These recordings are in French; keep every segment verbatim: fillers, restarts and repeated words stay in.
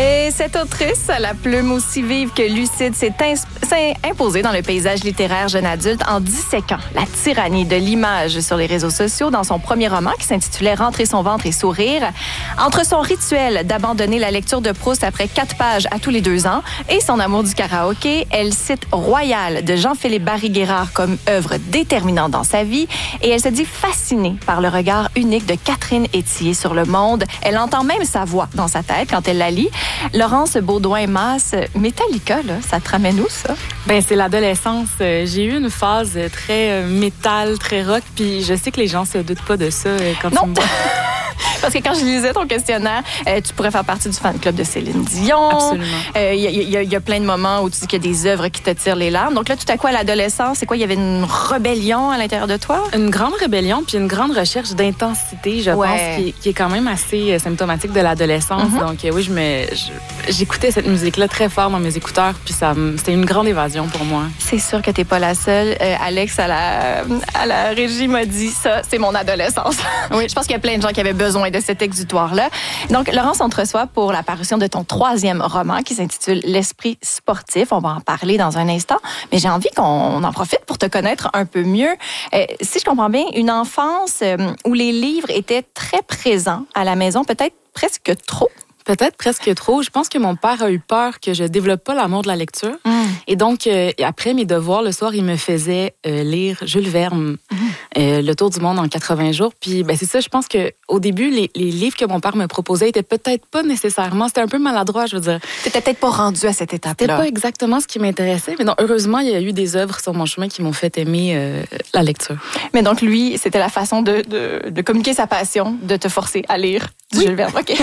Et cette autrice, à la plume aussi vive que lucide, s'est, ins- s'est imposée dans le paysage littéraire jeune adulte en disséquant la tyrannie de l'image sur les réseaux sociaux dans son premier roman qui s'intitulait « Rentrer son ventre et sourire ». Entre son rituel d'abandonner la lecture de Proust après quatre pages à tous les deux ans et son amour du karaoké, elle cite « Royal » de Jean-Philippe Barry-Guerrard comme œuvre déterminante dans sa vie et elle se dit fascinée par le regard unique de Catherine Ethier sur le monde. Elle entend même sa voix dans sa tête quand elle la lit. Laurence Baudouin-Masse, Metallica, là, ça te ramène où, ça? Ben, c'est l'adolescence. J'ai eu une phase très métal, très rock, puis je sais que les gens se doutent pas de ça quand non. ils me voient. Parce que quand je lisais ton questionnaire, euh, tu pourrais faire partie du fan club de Céline Dion. Absolument. Il euh, y, y, y a plein de moments où tu dis qu'il y a des œuvres qui te tirent les larmes. Donc là, tout à coup, à l'adolescence, c'est quoi? Il y avait une rébellion à l'intérieur de toi? Une grande rébellion, puis une grande recherche d'intensité, je ouais. pense, qui, qui est quand même assez symptomatique de l'adolescence. Mm-hmm. Donc oui, je me, je, j'écoutais cette musique-là très fort dans mes écouteurs, puis ça, c'était une grande évasion pour moi. C'est sûr que t'es pas la seule. Euh, Alex, à la, à la régie, m'a dit ça, c'est mon adolescence. Oui. Je pense qu'il y a plein de gens qui avaient besoin de cet exutoire-là. Donc, Laurence, on te reçoit pour la parution de ton troisième roman qui s'intitule L'esprit sportif. On va en parler dans un instant, mais j'ai envie qu'on en profite pour te connaître un peu mieux. Euh, si je comprends bien, une enfance euh, où les livres étaient très présents à la maison, peut-être presque trop. Peut-être presque trop. Je pense que mon père a eu peur que je développe pas l'amour de la lecture. Mm. Et donc, euh, après mes devoirs, le soir, il me faisait euh, lire Jules Verne, mm. euh, Le Tour du monde en quatre-vingts jours. Puis, ben, c'est ça, je pense qu'au début, les, les livres que mon père me proposait étaient peut-être pas nécessairement... C'était un peu maladroit, je veux dire. T'étais peut-être pas rendu à cette étape-là. C'était pas exactement ce qui m'intéressait. Mais non, heureusement, il y a eu des œuvres sur mon chemin qui m'ont fait aimer euh, la lecture. Mais donc, lui, c'était la façon de, de, de communiquer sa passion, de te forcer à lire du oui. Jules Verne. OK.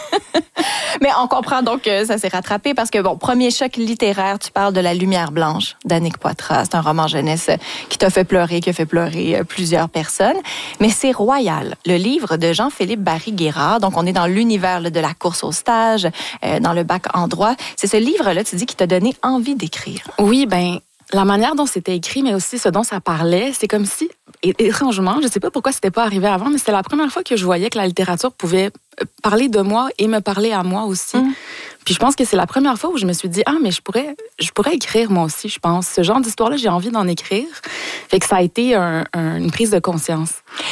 Mais on comprend donc que ça s'est rattrapé parce que, bon, premier choc littéraire, tu parles de La Lumière blanche d'Annick Poitras. C'est un roman jeunesse qui t'a fait pleurer, qui a fait pleurer plusieurs personnes. Mais c'est Royal, le livre de Jean-Philippe Barry-Guerrard. Donc, on est dans l'univers là, de la course au stage, euh, dans le bac en droit. C'est ce livre-là, tu dis, qui t'a donné envie d'écrire. Oui, ben la manière dont c'était écrit, mais aussi ce dont ça parlait, c'est comme si, étrangement, je ne sais pas pourquoi c'était pas arrivé avant, mais c'était la première fois que je voyais que la littérature pouvait parler de moi et me parler à moi aussi. Mmh. Puis je pense que c'est la première fois où je me suis dit, ah, mais je pourrais, je pourrais écrire moi aussi, je pense. Ce genre d'histoire-là, j'ai envie d'en écrire. Fait que ça a été un, un, une prise de conscience.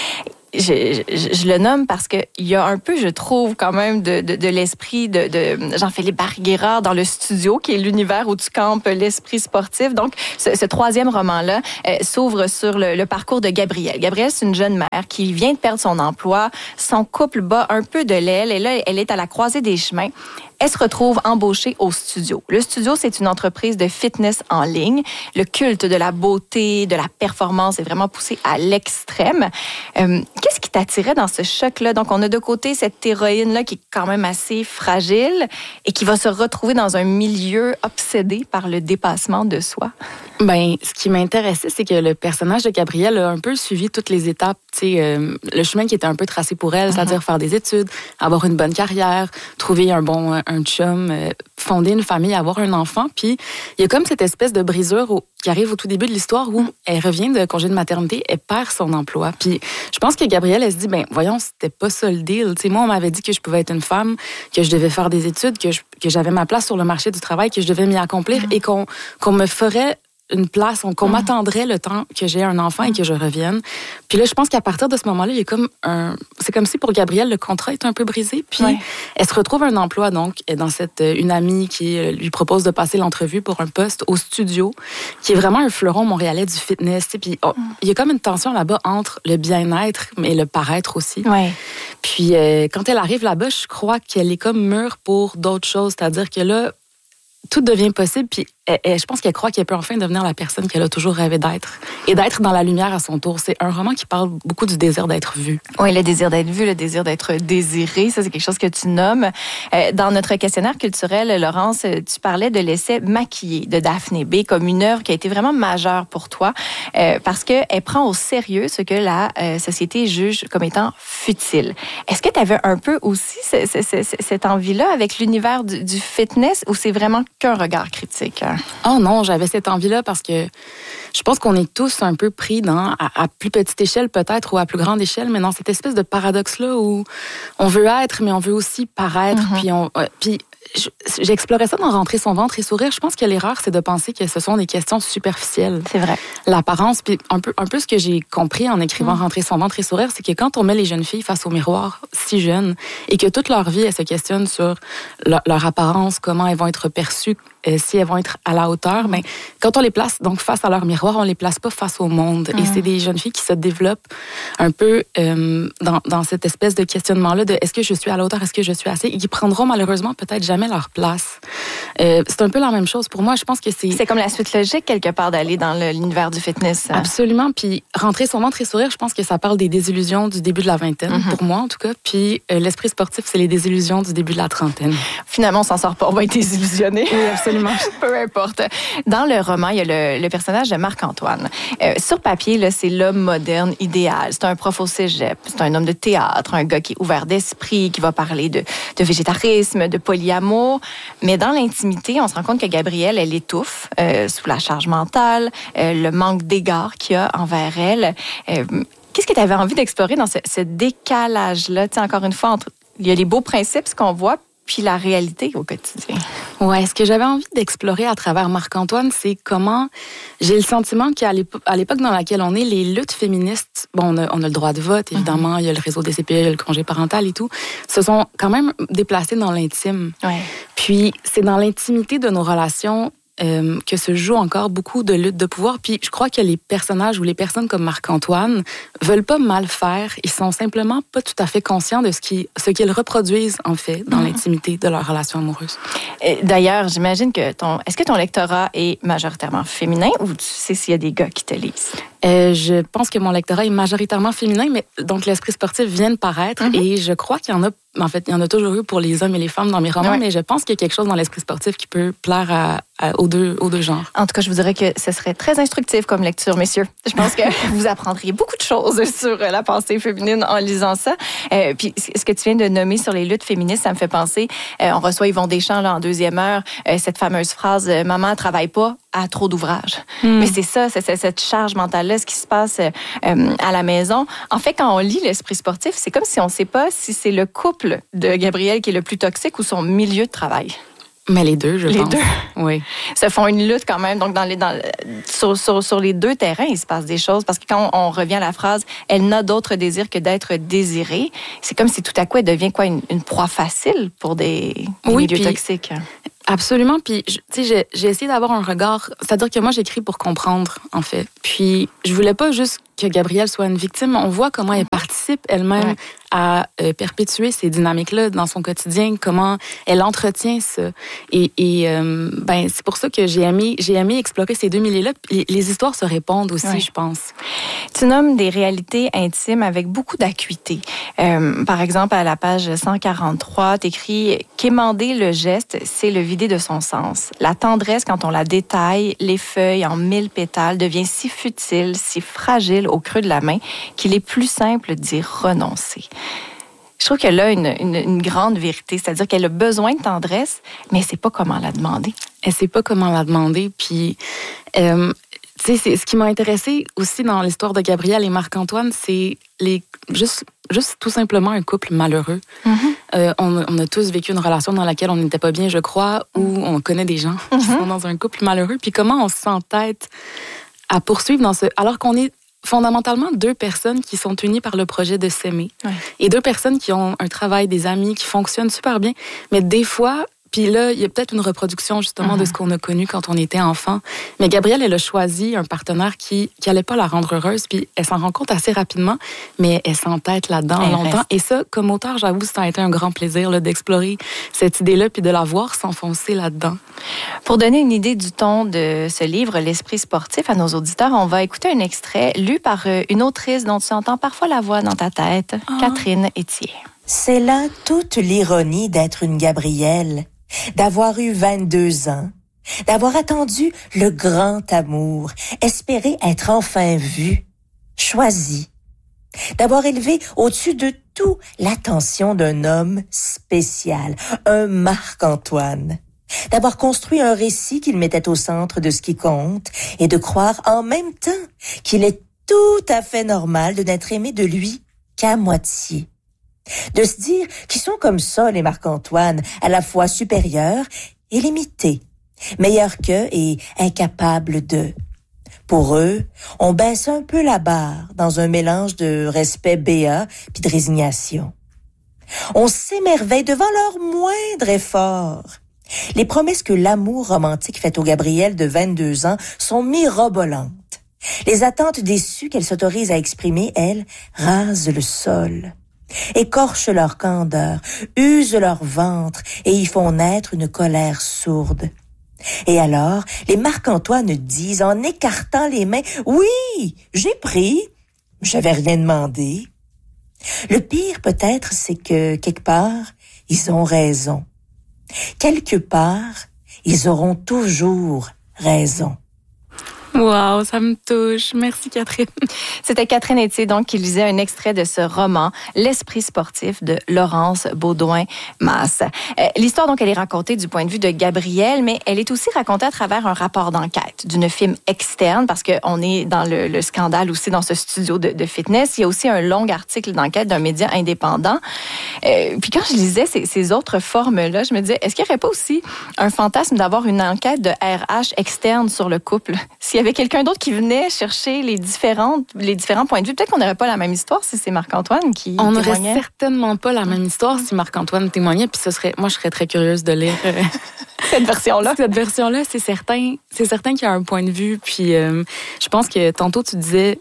Je, je, je le nomme parce qu'il y a un peu, je trouve, quand même, de, de, de l'esprit de, de Jean-Philippe Barry-Guerrard dans le studio, qui est l'univers où tu campes l'esprit sportif. Donc, ce, ce troisième roman-là euh, s'ouvre sur le, le parcours de Gabrielle. Gabrielle, c'est une jeune mère qui vient de perdre son emploi. Son couple bat un peu de l'aile et là, elle est à la croisée des chemins. Elle se retrouve embauchée au studio. Le studio, c'est une entreprise de fitness en ligne. Le culte de la beauté, de la performance est vraiment poussé à l'extrême. Euh, qu'est-ce qui t'attirait dans ce choc-là? Donc, on a de côté cette héroïne-là qui est quand même assez fragile et qui va se retrouver dans un milieu obsédé par le dépassement de soi. Ben, ce qui m'intéressait, c'est que le personnage de Gabrielle a un peu suivi toutes les étapes, tu sais, euh, le chemin qui était un peu tracé pour elle, mm-hmm. c'est-à-dire faire des études, avoir une bonne carrière, trouver un bon un chum, euh, fonder une famille, avoir un enfant. Puis il y a comme cette espèce de brisure au, qui arrive au tout début de l'histoire où elle revient de congé de maternité, elle perd son emploi. Puis je pense que Gabrielle, elle se dit, ben voyons, c'était pas ça le deal. Tu sais, moi, on m'avait dit que je pouvais être une femme, que je devais faire des études, que, je, que j'avais ma place sur le marché du travail, que je devais m'y accomplir mm-hmm. et qu'on, qu'on me ferait une place, qu'on mmh. m'attendrait le temps que j'ai un enfant et que je revienne. Puis là, je pense qu'à partir de ce moment-là, il y a comme un... C'est comme si pour Gabrielle, le contrat est un peu brisé. Puis ouais. elle se retrouve un emploi, donc, dans cette... Une amie qui lui propose de passer l'entrevue pour un poste au studio, qui est vraiment un fleuron montréalais du fitness. Puis oh, mmh. il y a comme une tension là-bas entre le bien-être et le paraître aussi. Ouais. Puis euh, quand elle arrive là-bas, je crois qu'elle est comme mûre pour d'autres choses. C'est-à-dire que là, tout devient possible, puis elle, elle, je pense qu'elle croit qu'elle peut enfin devenir la personne qu'elle a toujours rêvé d'être. Et d'être dans la lumière à son tour. C'est un roman qui parle beaucoup du désir d'être vu. Oui, le désir d'être vu, le désir d'être désiré, ça c'est quelque chose que tu nommes. Euh, dans notre questionnaire culturel, Laurence, tu parlais de l'essai Maquillée de Daphné B comme une œuvre qui a été vraiment majeure pour toi euh, parce qu'elle prend au sérieux ce que la euh, société juge comme étant futile. Est-ce que tu avais un peu aussi ce, ce, ce, cette envie-là avec l'univers du, du fitness ou c'est vraiment qu'un regard critique? Hein? Oh non, j'avais cette envie-là parce que je pense qu'on est tous un peu pris dans, à, à plus petite échelle peut-être ou à plus grande échelle, mais dans cette espèce de paradoxe-là où on veut être, mais on veut aussi paraître. Mm-hmm. Puis, on, euh, puis j'explorais ça dans Rentrer son ventre et sourire. Je pense que l'erreur, c'est de penser que ce sont des questions superficielles. C'est vrai. L'apparence, puis un peu, un peu ce que j'ai compris en écrivant mmh. Rentrer son ventre et sourire, c'est que quand on met les jeunes filles face au miroir, si jeunes, et que toute leur vie, elles se questionnent sur leur, leur apparence, comment elles vont être perçues, euh, si elles vont être à la hauteur, mais quand on les place donc face à leur miroir, on les place pas face au monde. Mmh. Et c'est des jeunes filles qui se développent un peu euh, dans, dans cette espèce de questionnement-là de est-ce que je suis à la hauteur, est-ce que je suis assez, et qui prendront malheureusement peut-être jamais leur place. Euh, c'est un peu la même chose pour moi. Je pense que c'est... C'est comme la suite logique, quelque part, d'aller dans le, l'univers du fitness. Hein? Absolument. Puis Rentrer son ventre et sourire, je pense que ça parle des désillusions du début de la vingtaine, mm-hmm. pour moi en tout cas. Puis euh, l'esprit sportif, c'est les désillusions du début de la trentaine. Finalement, on s'en sort pas, on va être désillusionné. Oui, absolument. Peu importe. Dans le roman, il y a le, le personnage de Marc-Antoine. Euh, sur papier, là, c'est l'homme moderne idéal. C'est un prof au cégep, c'est un homme de théâtre, un gars qui est ouvert d'esprit, qui va parler de, de végétarisme, de polyamour. Mais dans l'intimité, on se rend compte que Gabrielle, elle étouffe euh, sous la charge mentale, euh, le manque d'égard qu'il y a envers elle. Euh, qu'est-ce que tu avais envie d'explorer dans ce, ce décalage-là? Tu sais, encore une fois, entre, il y a les beaux principes, ce qu'on voit, puis la réalité au quotidien. Ouais, ce que j'avais envie d'explorer à travers Marc-Antoine, c'est comment j'ai le sentiment qu'à l'époque, à l'époque dans laquelle on est, les luttes féministes, bon, on a, on a le droit de vote, évidemment, mm-hmm. il y a le réseau des C P E, le congé parental et tout, se sont quand même déplacés dans l'intime. Ouais. Puis c'est dans l'intimité de nos relations Euh, que se joue encore beaucoup de luttes de pouvoir. Puis je crois que les personnages ou les personnes comme Marc-Antoine veulent pas mal faire. Ils sont simplement pas tout à fait conscients de ce qu'ils, ce qu'ils reproduisent, en fait, dans mmh. l'intimité de leur relation amoureuse. Et d'ailleurs, j'imagine que ton... Est-ce que ton lectorat est majoritairement féminin ou tu sais s'il y a des gars qui te lisent? Euh, je pense que mon lectorat est majoritairement féminin, mais donc l'esprit sportif vient de paraître mmh. et je crois qu'il y en a, en fait, il y en a toujours eu pour les hommes et les femmes dans mes romans, ouais. mais je pense qu'il y a quelque chose dans l'esprit sportif qui peut plaire à, à, aux, deux, aux deux genres. En tout cas, je vous dirais que ce serait très instructif comme lecture, messieurs. Je pense que vous apprendriez beaucoup de choses sur la pensée féminine en lisant ça. Euh, puis ce que tu viens de nommer sur les luttes féministes, ça me fait penser, euh, on reçoit Yvon Deschamps là, en deuxième heure, euh, cette fameuse phrase euh, « Maman ne travaille pas, a trop d'ouvrages mm. ». Mais c'est ça, c'est, c'est cette charge mentale-là, ce qui se passe euh, à la maison. En fait, quand on lit l'esprit sportif, c'est comme si on ne sait pas si c'est le couple de Gabrielle qui est le plus toxique ou son milieu de travail. Mais les deux, je les pense. Les deux. Oui. Se font une lutte quand même. Donc, dans les, dans, sur, sur, sur les deux terrains, il se passe des choses. Parce que quand on, on revient à la phrase « Elle n'a d'autre désir que d'être désirée », c'est comme si tout à coup, elle devient quoi, une, une proie facile pour des, des oui, milieux puis, toxiques. Absolument. Puis, tu sais, j'ai, j'ai essayé d'avoir un regard... C'est-à-dire que moi, j'écris pour comprendre, en fait. Puis, je voulais pas juste que Gabrielle soit une victime. On voit comment elle participe elle-même ouais. à euh, perpétuer ces dynamiques-là dans son quotidien, comment elle entretient ça. Et, et euh, ben, c'est pour ça que j'ai aimé, j'ai aimé explorer ces deux milieux-là. Les, les histoires se répondent aussi, ouais. je pense. Tu nommes des réalités intimes avec beaucoup d'acuité. Euh, par exemple, à la page cent quarante-trois, t'écris « Qu'émander le geste, c'est le vider de son sens. La tendresse, quand on la détaille, les feuilles en mille pétales, devient si futile, si fragile au creux de la main qu'il est plus simple d'y renoncer. » Je trouve qu'elle a une, une, une grande vérité, c'est-à-dire qu'elle a besoin de tendresse, mais elle ne sait pas comment la demander. Elle ne sait pas comment la demander, puis... Euh, tu sais, c'est, ce qui m'a intéressée aussi dans l'histoire de Gabrielle et Marc-Antoine, c'est les, juste, juste tout simplement un couple malheureux. Mm-hmm. Euh, on, on a tous vécu une relation dans laquelle on n'était pas bien, je crois, où on connaît des gens mm-hmm. qui sont dans un couple malheureux, puis comment on s'entête à poursuivre dans ce... Alors qu'on est fondamentalement deux personnes qui sont unies par le projet de s'aimer. Ouais. Et deux personnes qui ont un travail, des amis, qui fonctionnent super bien. Mais des fois... Puis là, il y a peut-être une reproduction justement mm-hmm. de ce qu'on a connu quand on était enfant. Mais Gabrielle, elle a choisi un partenaire qui qui allait pas la rendre heureuse. Puis elle s'en rend compte assez rapidement, mais elle s'entête là-dedans elle longtemps. Reste. Et ça, comme auteur, j'avoue, ça a été un grand plaisir là, d'explorer cette idée-là puis de la voir s'enfoncer là-dedans. Pour donner une idée du ton de ce livre, L'Esprit sportif, à nos auditeurs, on va écouter un extrait lu par une autrice dont tu entends parfois la voix dans ta tête, oh. Catherine Etier. C'est là toute l'ironie d'être une Gabrielle. D'avoir eu vingt-deux ans, d'avoir attendu le grand amour, espérer être enfin vue, choisie, d'avoir élevé au-dessus de tout l'attention d'un homme spécial, un Marc-Antoine, d'avoir construit un récit qu'il mettait au centre de ce qui compte et de croire en même temps qu'il est tout à fait normal de n'être aimé de lui qu'à moitié. De se dire qu'ils sont comme ça, les Marc-Antoine, à la fois supérieurs et limités, meilleurs qu'eux et incapables d'eux. Pour eux, on baisse un peu la barre dans un mélange de respect béat puis de résignation. On s'émerveille devant leur moindre effort. Les promesses que l'amour romantique fait au Gabriel de vingt-deux ans sont mirobolantes. Les attentes déçues qu'elle s'autorise à exprimer, elles, rasent le sol, écorchent leur candeur, usent leur ventre et y font naître une colère sourde. Et alors, les Marc-Antoine disent en écartant les mains, « Oui, j'ai pris, j'avais rien demandé. » Le pire peut-être, c'est que, quelque part, ils ont raison. Quelque part, ils auront toujours raison. Wow, ça me touche. Merci, Catherine. C'était Catherine Etier, donc, qui lisait un extrait de ce roman, L'esprit sportif de Laurence Beaudoin-Masse. Euh, l'histoire, donc, elle est racontée du point de vue de Gabriel, mais elle est aussi racontée à travers un rapport d'enquête d'une firme externe, parce qu'on est dans le, le scandale aussi dans ce studio de, de fitness. Il y a aussi un long article d'enquête d'un média indépendant. Euh, puis quand je lisais ces, ces autres formes-là, je me disais, est-ce qu'il n'y aurait pas aussi un fantasme d'avoir une enquête de R H externe sur le couple? S'il y avait quelqu'un d'autre qui venait chercher les, différentes, les différents points de vue, peut-être qu'on n'aurait pas la même histoire si c'est Marc-Antoine qui On témoignait. On n'aurait certainement pas la même histoire si Marc-Antoine témoignait, puis ce serait, moi, je serais très curieuse de lire euh, cette version-là. Cette version-là, c'est certain, c'est certain qu'il y a un point de vue, puis euh, je pense que tantôt tu disais,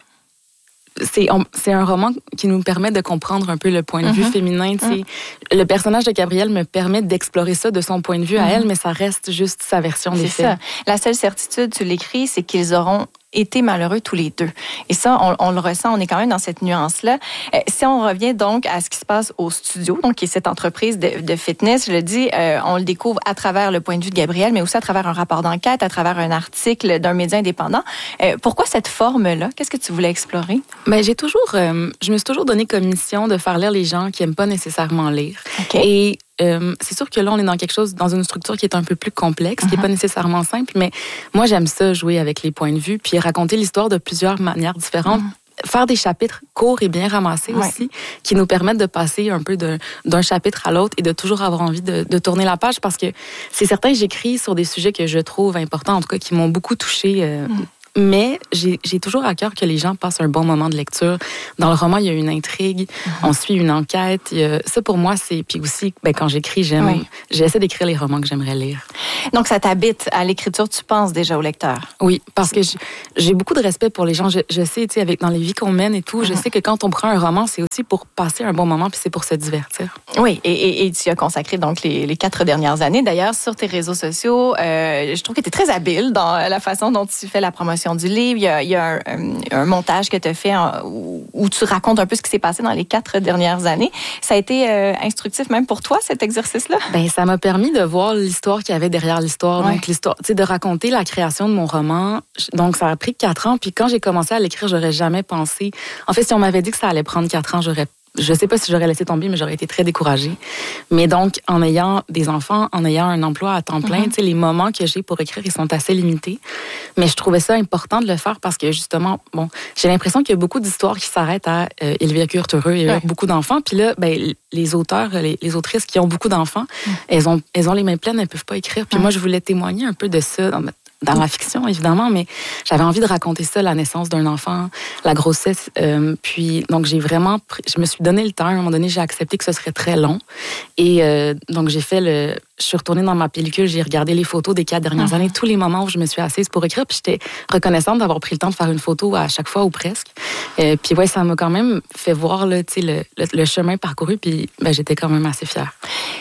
c'est, on, c'est un roman qui nous permet de comprendre un peu le point de vue mm-hmm. féminin. Mm-hmm. Le personnage de Gabrielle me permet d'explorer ça de son point de vue mm-hmm. à elle, mais ça reste juste sa version des c'est faits. Ça. La seule certitude, tu l'écris, c'est qu'ils auront été malheureux tous les deux. Et ça, on, on le ressent, on est quand même dans cette nuance-là. Euh, si on revient donc à ce qui se passe au studio, donc qui est cette entreprise de, de fitness, je le dis, euh, on le découvre à travers le point de vue de Gabriel, mais aussi à travers un rapport d'enquête, à travers un article d'un média indépendant. Euh, pourquoi cette forme-là? Qu'est-ce que tu voulais explorer? Ben, j'ai toujours, euh, je me suis toujours donné comme mission de faire lire les gens qui aiment pas nécessairement lire. Okay. Et Euh, c'est sûr que là, on est dans quelque chose, dans une structure qui est un peu plus complexe, mm-hmm. qui n'est pas nécessairement simple, mais moi, j'aime ça, jouer avec les points de vue, puis raconter l'histoire de plusieurs manières différentes. Mm-hmm. Faire des chapitres courts et bien ramassés ouais. aussi, qui nous permettent de passer un peu de, d'un chapitre à l'autre et de toujours avoir envie de, de tourner la page, parce que c'est certain que j'écris sur des sujets que je trouve importants, en tout cas, qui m'ont beaucoup touchée. Euh, mm. Mais j'ai, j'ai toujours à cœur que les gens passent un bon moment de lecture. Dans le roman, il y a une intrigue, mm-hmm. on suit une enquête. Il y a, ça, pour moi, c'est... Puis aussi, ben, quand j'écris, j'aime... Oui. J'essaie d'écrire les romans que j'aimerais lire. Donc, ça t'habite à l'écriture, tu penses déjà au lecteur? Oui, parce que j'ai, j'ai beaucoup de respect pour les gens. Je, je sais, tu sais, avec dans les vies qu'on mène et tout, mm-hmm. je sais que quand on prend un roman, c'est aussi pour passer un bon moment, puis c'est pour se divertir. Oui, et, et, et tu as consacré donc les, les quatre dernières années. D'ailleurs, sur tes réseaux sociaux, euh, je trouve que tu es très habile dans la façon dont tu fais la promotion du livre. Il y a, il y a un, un montage que tu as fait en, où, où tu racontes un peu ce qui s'est passé dans les quatre dernières années. Ça a été euh, instructif même pour toi, cet exercice-là? Ben, ça m'a permis de voir l'histoire qu'il y avait derrière l'histoire. Ouais. Donc, l'histoire, tu sais, de raconter la création de mon roman. Donc, ça a pris quatre ans. Puis quand j'ai commencé à l'écrire, j'aurais jamais pensé... En fait, si on m'avait dit que ça allait prendre quatre ans, j'aurais Je sais pas si j'aurais laissé tomber, mais j'aurais été très découragée. Mais donc, en ayant des enfants, en ayant un emploi à temps plein, mm-hmm. tu sais, les moments que j'ai pour écrire, ils sont assez limités. Mais je trouvais ça important de le faire parce que, justement, bon, j'ai l'impression qu'il y a beaucoup d'histoires qui s'arrêtent à euh, ils vécurent heureux et ouais. beaucoup d'enfants. Puis là, ben, les auteurs, les, les autrices qui ont beaucoup d'enfants, mm. elles ont, elles ont les mains pleines, elles peuvent pas écrire. Puis mm. moi, je voulais témoigner un peu de ça dans ma dans la fiction, évidemment, mais j'avais envie de raconter ça, la naissance d'un enfant, la grossesse. Euh, puis, donc, j'ai vraiment... Pris, je me suis donné le temps. À un moment donné, j'ai accepté que ce serait très long. Et euh, donc, j'ai fait le... Je suis retournée dans ma pellicule, j'ai regardé les photos des quatre dernières mmh. années, tous les moments où je me suis assise pour écrire, puis j'étais reconnaissante d'avoir pris le temps de faire une photo à chaque fois, ou presque. Euh, puis, ouais, ça m'a quand même fait voir là, tu sais, le, le, le chemin parcouru, puis ben, j'étais quand même assez fière.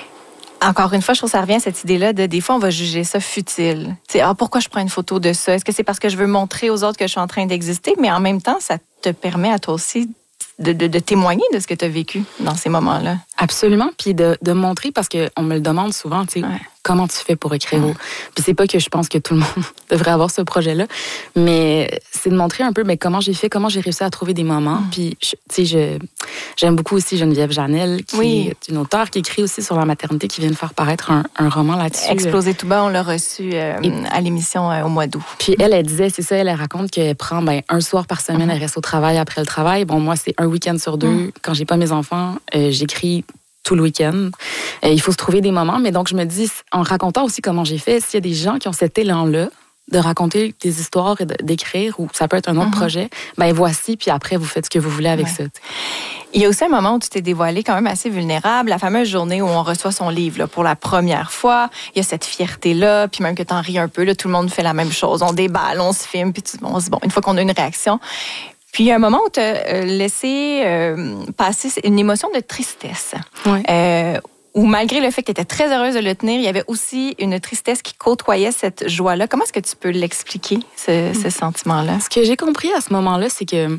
Encore une fois, je trouve que ça revient à cette idée-là de des fois, on va juger ça futile. Tu sais, ah, pourquoi je prends une photo de ça? Est-ce que c'est parce que je veux montrer aux autres que je suis en train d'exister? Mais en même temps, ça te permet à toi aussi de, de, de témoigner de ce que tu as vécu dans ces moments-là. Absolument. Puis de, de montrer, parce qu'on me le demande souvent, tu sais, ouais. comment tu fais pour écrire. Mm. Puis c'est pas que je pense que tout le monde devrait avoir ce projet-là, mais c'est de montrer un peu mais comment j'ai fait, comment j'ai réussi à trouver des moments. Mm. Puis, tu sais, je, j'aime beaucoup aussi Geneviève Janel, qui oui. est une auteure qui écrit aussi sur la maternité, qui vient de faire paraître un, un roman là-dessus. Exploser tout bas, on l'a reçu euh, Et, à l'émission euh, au mois d'août. Puis elle, elle disait, c'est ça, elle, elle raconte qu'elle prend ben, un soir par semaine, mm. elle reste au travail après le travail. Bon, moi, c'est un week-end sur deux. Mm. Quand j'ai pas mes enfants, euh, j'écris tout le week-end. Euh, il faut se trouver des moments. Mais donc, je me dis, en racontant aussi comment j'ai fait, s'il y a des gens qui ont cet élan-là de raconter des histoires et d'écrire, ou ça peut être un autre mm-hmm. projet, ben voici, puis après, vous faites ce que vous voulez avec ouais. ça. Il y a aussi un moment où tu t'es dévoilée quand même assez vulnérable, la fameuse journée où on reçoit son livre là, pour la première fois. Il y a cette fierté-là, puis même que t'en ris un peu, là, tout le monde fait la même chose. On déballe, on se filme, puis on se dit, bon, une fois qu'on a une réaction... Puis il y a un moment où tu as laissé euh, passer une émotion de tristesse. Ouais. Euh, où malgré le fait que tu étais très heureuse de le tenir, il y avait aussi une tristesse qui côtoyait cette joie-là. Comment est-ce que tu peux l'expliquer, ce, mmh. ce sentiment-là? Ce que j'ai compris à ce moment-là, c'est que,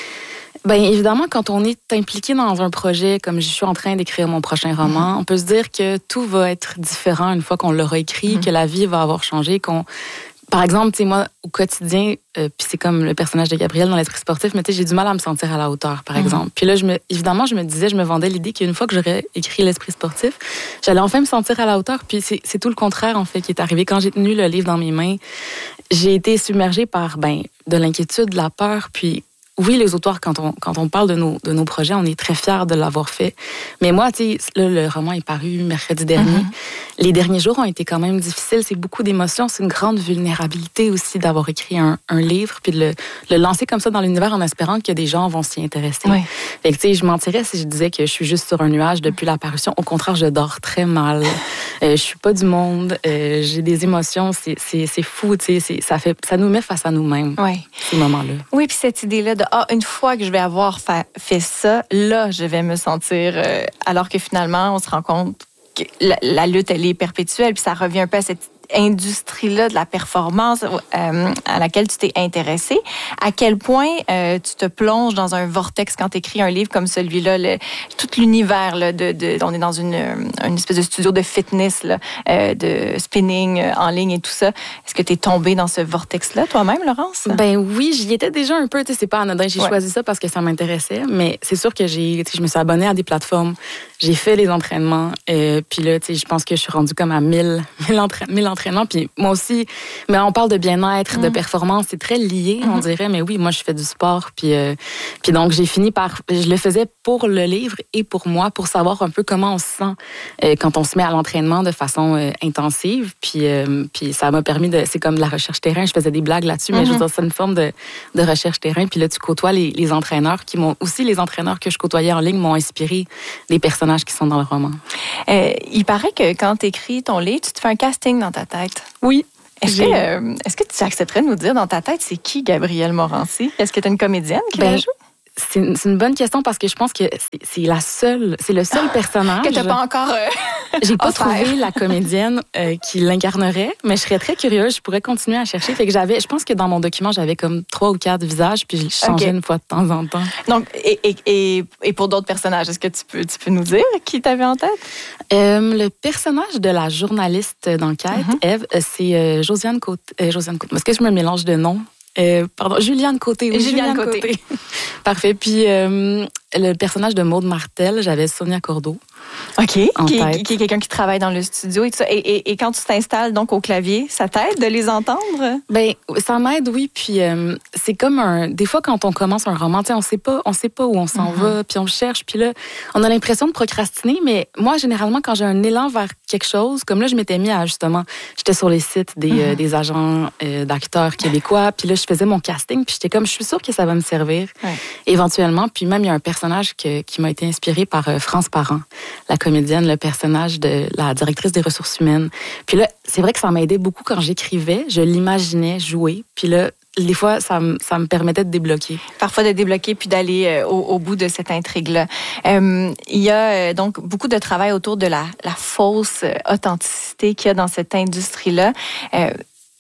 bien évidemment, quand on est impliqué dans un projet, comme je suis en train d'écrire mon prochain roman, mmh. on peut se dire que tout va être différent une fois qu'on l'aura écrit, mmh. que la vie va avoir changé, qu'on... Par exemple, tu sais, moi, au quotidien, euh, puis c'est comme le personnage de Gabrielle dans l'esprit sportif, mais tu sais, j'ai du mal à me sentir à la hauteur, par mm-hmm. exemple. Puis là, je me, évidemment, je me disais, je me vendais l'idée qu'une fois que j'aurais écrit l'esprit sportif, j'allais enfin me sentir à la hauteur. Puis c'est, c'est tout le contraire, en fait, qui est arrivé. Quand j'ai tenu le livre dans mes mains, j'ai été submergée par, ben, de l'inquiétude, de la peur, puis... Oui, les auteurs, quand on, quand on parle de nos, de nos projets, on est très fiers de l'avoir fait. Mais moi, tu sais, là, le roman est paru mercredi dernier. Mm-hmm. Les derniers jours ont été quand même difficiles. C'est beaucoup d'émotions. C'est une grande vulnérabilité aussi d'avoir écrit un, un livre puis de le, le lancer comme ça dans l'univers en espérant que des gens vont s'y intéresser. Oui. Fait que, tu sais, je mentirais si je disais que je suis juste sur un nuage depuis la parution. Au contraire, je dors très mal. Euh, je suis pas du monde. Euh, j'ai des émotions. C'est, c'est, c'est fou, tu sais. Ça fait, ça nous met face à nous-mêmes. Oui. Ces moments-là. Oui, puis cette idée-là de ah, une fois que je vais avoir fa- fait ça, là, je vais me sentir... Euh, alors que finalement, on se rend compte que la, la lutte, elle est perpétuelle, puis ça revient un peu à cette industrie-là de la performance euh, à laquelle tu t'es intéressée. À quel point euh, tu te plonges dans un vortex quand tu écris un livre comme celui-là, le, tout l'univers, là, de, de, on est dans une, une espèce de studio de fitness, là, euh, de spinning euh, en ligne et tout ça. Est-ce que tu es tombée dans ce vortex-là toi-même, Laurence? Ben oui, j'y étais déjà un peu. Tu sais, c'est pas anodin. J'ai ouais. choisi ça parce que ça m'intéressait, mais c'est sûr que j'ai, tu sais, je me suis abonnée à des plateformes. J'ai fait les entraînements. Euh, puis là, tu sais, je pense que je suis rendue comme à mille, mille, entra- mille entraînements. Puis moi aussi, mais on parle de bien-être, mmh. de performance, c'est très lié, mmh. on dirait. Mais oui, moi, je fais du sport. Puis, euh, puis donc, j'ai fini par... Je le faisais pour le livre et pour moi, pour savoir un peu comment on se sent euh, quand on se met à l'entraînement de façon euh, intensive. Puis, euh, puis ça m'a permis de... C'est comme de la recherche terrain. Je faisais des blagues là-dessus, mais mmh. je veux dire, c'est une forme de, de recherche terrain. Puis là, tu côtoies les, les entraîneurs qui m'ont... Aussi, les entraîneurs que je côtoyais en ligne m'ont inspiré des personnages qui sont dans le roman. Euh, il paraît que quand tu écris ton livre, tu te fais un casting dans ta tête. Oui. Est-ce que, euh, est-ce que tu accepterais de nous dire dans ta tête, c'est qui Gabrielle Morancy? Est-ce que tu es une comédienne qui ben, la joue? C'est une, c'est une bonne question parce que je pense que c'est, c'est la seule, c'est le seul personnage que t'as pas encore. Euh, J'ai pas trouvé la comédienne euh, qui l'incarnerait, mais je serais très curieuse. Je pourrais continuer à chercher. Fait que j'avais, je pense que dans mon document j'avais comme trois ou quatre visages, puis je changeais okay. une fois de temps en temps. Donc, et, et, et, et pour d'autres personnages, est-ce que tu peux, tu peux nous dire qui t'avais en tête? Euh, le personnage de la journaliste d'enquête, mm-hmm. Ève, c'est euh, Josiane Côté. Euh, Josiane Côté. Est-ce que je me mélange de noms? Euh, pardon, Juliane Côté. Oui, Juliane, Juliane Côté. Côté. Parfait. Puis euh, le personnage de Maude Martel, j'avais Sonia Cordeau. OK. Qui, qui est quelqu'un qui travaille dans le studio et tout ça. Et, et, et quand tu t'installes donc au clavier, ça t'aide de les entendre? Ben, ça m'aide, oui. Puis euh, c'est comme un. Des fois, quand on commence un roman, on sait pas, on sait pas où on s'en mm-hmm. va, puis on cherche, puis là, on a l'impression de procrastiner. Mais moi, généralement, quand j'ai un élan vers quelque chose, comme là, je m'étais mis à justement, j'étais sur les sites des, mm-hmm. euh, des agents euh, d'acteurs québécois, puis là, je faisais mon casting, puis j'étais comme, je suis sûre que ça va me servir ouais. éventuellement. Puis même, il y a un personnage que, qui m'a été inspiré par euh, France Parent, la comédienne, le personnage de la directrice des ressources humaines. Puis là, c'est vrai que ça m'a aidé beaucoup quand j'écrivais. Je l'imaginais jouer. Puis là, des fois, ça me, ça me permettait de débloquer. Parfois de débloquer puis d'aller euh, au, au bout de cette intrigue-là. Euh, il y a euh, donc beaucoup de travail autour de la, la fausse authenticité qu'il y a dans cette industrie-là. Euh,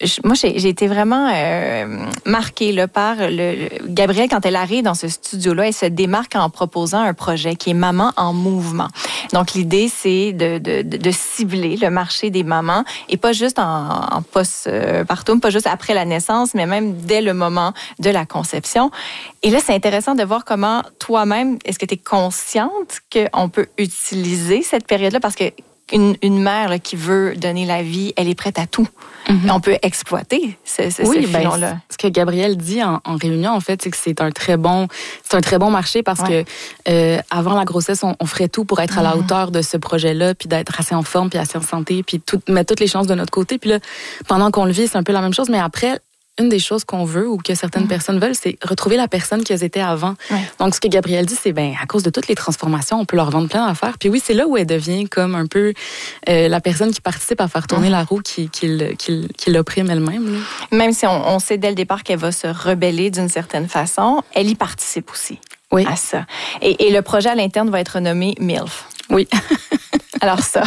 je, moi, j'ai, j'ai été vraiment euh, marquée là, par le, le Gabrielle, quand elle arrive dans ce studio-là, elle se démarque en proposant un projet qui est Maman en mouvement. Donc, l'idée, c'est de, de, de, de cibler le marché des mamans et pas juste en, en post-partum, pas juste après la naissance, mais même dès le moment de la conception. Et là, c'est intéressant de voir comment toi-même, est-ce que tu es consciente qu'on peut utiliser cette période-là? Parce que Une, une mère là, qui veut donner la vie, elle est prête à tout. Mm-hmm. On peut exploiter ce, ce, oui, ce ben, filon-là. Ce que Gabrielle dit en, en réunion, en fait, c'est que c'est un très bon, c'est un très bon marché parce ouais. que euh, avant la grossesse, on, on ferait tout pour être à la hauteur de ce projet-là, puis d'être assez en forme, puis assez en santé, puis tout, mettre toutes les chances de notre côté. Puis là, pendant qu'on le vit, c'est un peu la même chose, mais après, une des choses qu'on veut ou que certaines mmh. personnes veulent, c'est retrouver la personne qu'elles étaient avant. Ouais. Donc, ce que Gabrielle dit, c'est ben à cause de toutes les transformations, on peut leur vendre plein d'affaires. Puis oui, c'est là où elle devient comme un peu euh, la personne qui participe à faire tourner mmh. la roue, qui, qui, qui, qui l'opprime elle-même. Là. Même si on, on sait dès le départ qu'elle va se rebeller d'une certaine façon, elle y participe aussi oui. à ça. Et, et le projet à l'interne va être nommé MILF. Oui. Alors ça...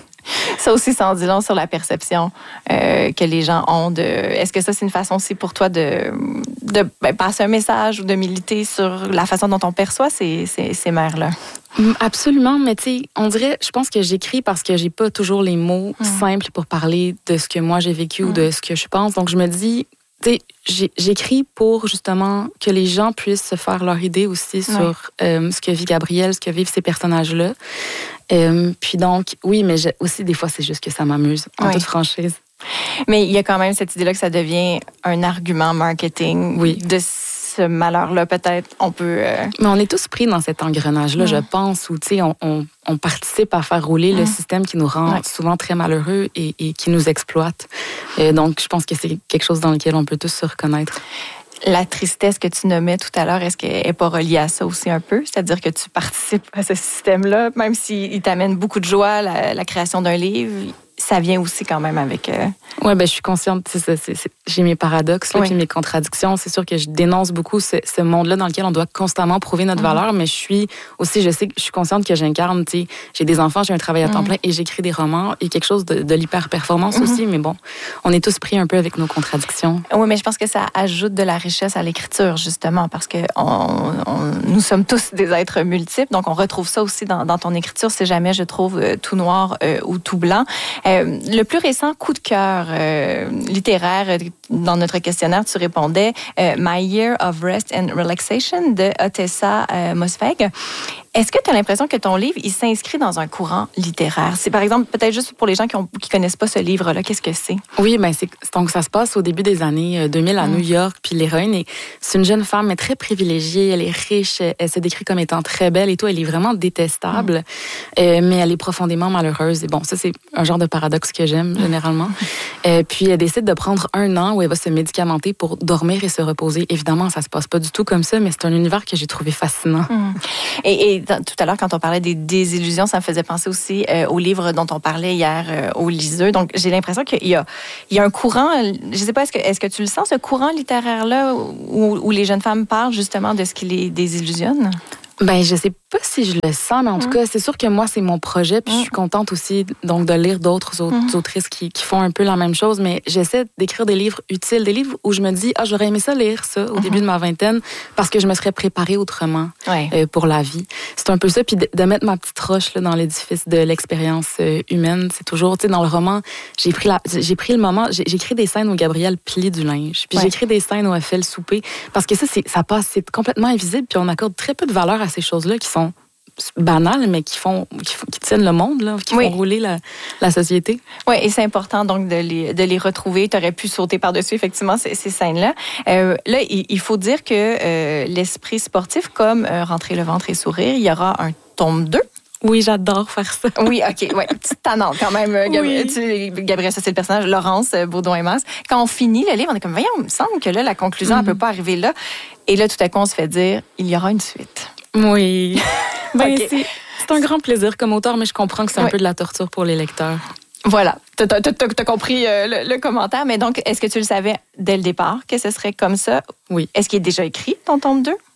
Ça aussi, ça en dit long sur la perception euh, que les gens ont de... Est-ce que ça, c'est une façon aussi pour toi de, de ben, passer un message ou de militer sur la façon dont on perçoit ces, ces, ces mères-là? Absolument, mais tu sais, on dirait, je pense que j'écris parce que j'ai pas toujours les mots mmh. simples pour parler de ce que moi j'ai vécu mmh. ou de ce que je pense. Donc, je me dis... Tu sais, j'écris pour justement que les gens puissent se faire leur idée aussi sur ouais. euh, ce que vit Gabrielle, ce que vivent ces personnages-là. Euh, puis donc, oui, mais aussi des fois, c'est juste que ça m'amuse, en ouais. toute franchise. Mais il y a quand même cette idée-là que ça devient un argument marketing oui. de ce malheur-là, peut-être. On peut... Euh... Mais on est tous pris dans cet engrenage-là, mmh. je pense, où, tu sais, on, on, on participe à faire rouler mmh. le système qui nous rend ouais. souvent très malheureux et, et qui nous exploite. Et donc, je pense que c'est quelque chose dans lequel on peut tous se reconnaître. La tristesse que tu nommais tout à l'heure, est-ce qu'elle n'est pas reliée à ça aussi un peu? C'est-à-dire que tu participes à ce système-là, même s'il t'amène beaucoup de joie, la, la création d'un livre, ça vient aussi quand même avec... Euh... Oui, ben, je suis consciente, c'est, c'est, c'est, j'ai mes paradoxes, là, oui. puis mes contradictions. C'est sûr que je dénonce beaucoup ce, ce monde-là dans lequel on doit constamment prouver notre mm-hmm. valeur, mais je suis aussi, je sais que je suis consciente que j'incarne, tu sais, j'ai des enfants, j'ai un travail à temps mm-hmm. plein et j'écris des romans et quelque chose de, de l'hyper-performance mm-hmm. aussi, mais bon, on est tous pris un peu avec nos contradictions. Oui, mais je pense que ça ajoute de la richesse à l'écriture, justement, parce que on, on, nous sommes tous des êtres multiples, donc on retrouve ça aussi dans, dans ton écriture, si jamais je trouve euh, tout noir euh, ou tout blanc. Euh, le plus récent coup de cœur euh, littéraire, dans notre questionnaire, tu répondais euh, « My Year of Rest and Relaxation » de Ottessa euh, Moshfegh. Est-ce que tu as l'impression que ton livre, il s'inscrit dans un courant littéraire? C'est par exemple, peut-être juste pour les gens qui ne qui connaissent pas ce livre-là, qu'est-ce que c'est? Oui, ben c'est, donc ça se passe au début des années deux mille à mmh. New York, puis l'héroïne, est, c'est une jeune femme mais très privilégiée, elle est riche, elle se décrit comme étant très belle et tout, elle est vraiment détestable, mmh. euh, mais elle est profondément malheureuse. Et bon, ça c'est un genre de paradoxe que j'aime généralement. euh, puis elle décide de prendre un an où elle va se médicamenter pour dormir et se reposer. Évidemment, ça se passe pas du tout comme ça, mais c'est un univers que j'ai trouvé fascinant. Mmh. Et, et tout à l'heure, quand on parlait des désillusions, ça me faisait penser aussi euh, au livre dont on parlait hier euh, au Liseux. Donc, j'ai l'impression qu'il y a, il y a un courant, je ne sais pas, est-ce que, est-ce que tu le sens, ce courant littéraire-là, où, où les jeunes femmes parlent justement de ce qui les désillusionne? Ben, je sais pas si je le sens, mais en mmh. tout cas, c'est sûr que moi, c'est mon projet, puis mmh. je suis contente aussi donc de lire d'autres autres, mmh. autrices qui, qui font un peu la même chose, mais j'essaie d'écrire des livres utiles, des livres où je me dis, ah, j'aurais aimé ça lire ça au mmh. début de ma vingtaine, parce que je me serais préparée autrement ouais. euh, pour la vie. C'est un peu ça, puis de, de mettre ma petite roche là, dans l'édifice de l'expérience euh, humaine, c'est toujours, tu sais, dans le roman, j'ai pris la, j'ai pris le moment, j'ai, j'ai écrit des scènes où Gabrielle plie du linge, puis ouais. j'ai écrit des scènes où elle fait le souper, parce que ça, c'est, ça passe, c'est complètement invisible, puis on accorde très peu de valeur à ces choses-là qui sont banales, mais qui font, qui, font, qui tiennent le monde, là, qui oui. font rouler la, la société. Oui, et c'est important donc de les, de les retrouver. Tu aurais pu sauter par-dessus, effectivement, ces, ces scènes-là. Euh, là, il, il faut dire que euh, l'esprit sportif, comme euh, Rentrer le ventre et sourire, il y aura un tome deux. Oui, j'adore faire ça. Oui, OK. Ouais. Petite tannante quand même. Gabrielle, oui. tu, Gabrielle, ça c'est le personnage. Laurence Baudouin-Mas. Quand on finit le livre, on est comme, voyons, il me semble que là, la conclusion, mm. elle ne peut pas arriver là. Et là, tout à coup, on se fait dire, il y aura une suite. Oui. Ben, okay. c'est, c'est un grand plaisir comme auteur, mais je comprends que c'est un oui. peu de la torture pour les lecteurs. Voilà. T'as, t'as, t'as, t'as compris euh, le, le commentaire, mais donc, est-ce que tu le savais dès le départ que ce serait comme ça? Oui. Est-ce qu'il est déjà écrit, ton tome deux?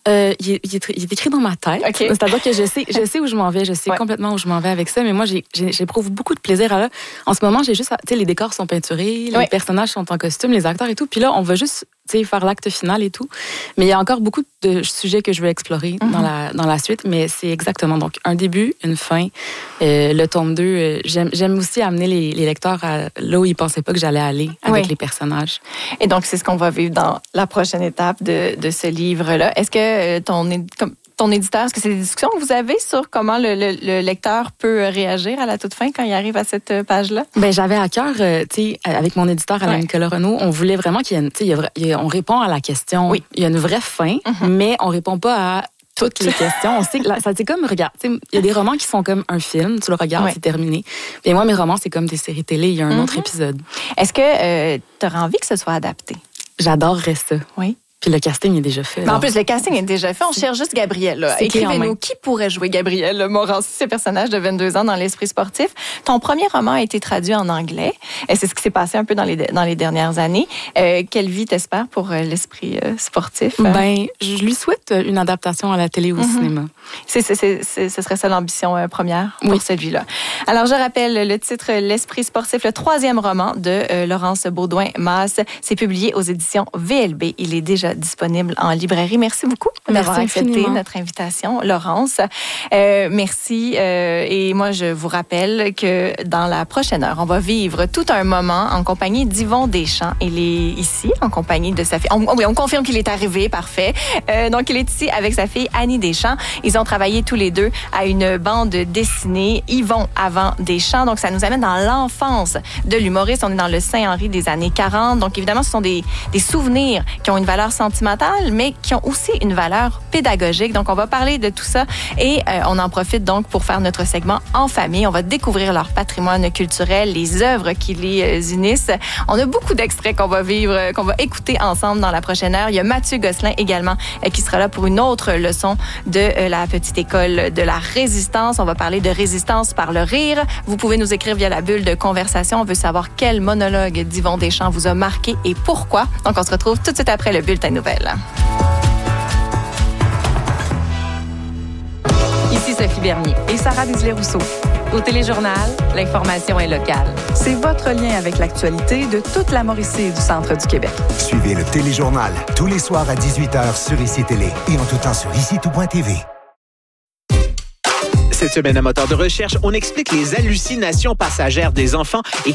Euh, il, est, il, est, il est écrit dans ma tête. Okay. C'est-à-dire que je sais, je sais où je m'en vais, je sais ouais. complètement où je m'en vais avec ça, mais moi, j'ai, j'ai, j'éprouve beaucoup de plaisir à là. En ce moment, j'ai juste, tu sais, les décors sont peinturés, les ouais. personnages sont en costume, les acteurs et tout, puis là, on va juste, tu sais, faire l'acte final et tout. Mais il y a encore beaucoup de sujets que je veux explorer mm-hmm. dans la dans la suite, mais c'est exactement donc un début, une fin. Euh, le tome deux, euh, j'aime, j'aime aussi amener les, les lecteurs à là où ils pensaient pas que j'allais aller avec oui. les personnages. Et donc, c'est ce qu'on va vivre dans la prochaine étape de, de ce livre-là. Est-ce que euh, ton, comme, ton éditeur, est-ce que c'est des discussions que vous avez sur comment le, le, le lecteur peut réagir à la toute fin quand il arrive à cette page-là? Ben j'avais à cœur, euh, tu sais, avec mon éditeur Alain ouais. Nicolas Renaud, on voulait vraiment qu'il y ait, tu sais, on répond à la question. Oui. Il y a une vraie fin, mm-hmm. mais on répond pas à toutes les questions. On sait que là, ça c'est comme regarde, il y a des romans qui sont comme un film, tu le regardes, ouais. c'est terminé. Mais moi mes romans c'est comme des séries télé, il y a un mm-hmm. autre épisode. Est-ce que euh, tu aurais envie que ce soit adapté? J'adorerais ça. Oui. Puis le casting est déjà fait. En plus, le casting est déjà fait. On cherche juste Gabrielle. Écrivez-nous qui pourrait jouer Gabrielle Morancy, ce personnage de vingt-deux ans dans l'esprit sportif. Ton premier roman a été traduit en anglais. Et c'est ce qui s'est passé un peu dans les, dans les dernières années. Euh, quelle vie t'espères pour l'esprit euh, sportif? Ben, je lui souhaite une adaptation à la télé ou au mm-hmm. cinéma. C'est, c'est, c'est, c'est, ce serait ça l'ambition euh, première pour oui. celui-là. Alors, je rappelle le titre L'esprit sportif, le troisième roman de euh, Laurence Beaudoin-Masse. C'est publié aux éditions V L B. Il est déjà disponible en librairie. Merci beaucoup d'avoir merci accepté infiniment. Notre invitation, Laurence. Euh, merci. Euh, et moi, je vous rappelle que dans la prochaine heure, on va vivre tout un moment en compagnie d'Yvon Deschamps. Il est ici en compagnie de sa fille. On, oui, on confirme qu'il est arrivé, parfait. Euh, donc, il est ici avec sa fille Annie Deschamps. Ils ont travaillé tous les deux à une bande dessinée, Yvon avant Deschamps. Donc, ça nous amène dans l'enfance de l'humoriste. On est dans le Saint-Henri des années quarante. Donc, évidemment, ce sont des, des souvenirs qui ont une valeur sentimentale, mais qui ont aussi une valeur pédagogique. Donc, on va parler de tout ça et euh, on en profite donc pour faire notre segment en famille. On va découvrir leur patrimoine culturel, les œuvres qui les unissent. On a beaucoup d'extraits qu'on va vivre, qu'on va écouter ensemble dans la prochaine heure. Il y a Mathieu Gosselin également euh, qui sera là pour une autre leçon de euh, la petite école de la résistance. On va parler de résistance par le rire. Vous pouvez nous écrire via la bulle de conversation. On veut savoir quel monologue d'Yvon Deschamps vous a marqué et pourquoi. Donc, on se retrouve tout de suite après le bulletin de nouvelles. Ici Sophie Bernier et Sarah Désilets-Rousseau. Au Téléjournal, l'information est locale. C'est votre lien avec l'actualité de toute la Mauricie et du centre du Québec. Suivez le Téléjournal tous les soirs à dix-huit heures sur Ici Télé et en tout temps sur ici tout point t v. Cette semaine à Moteur de recherche, on explique les hallucinations passagères des enfants et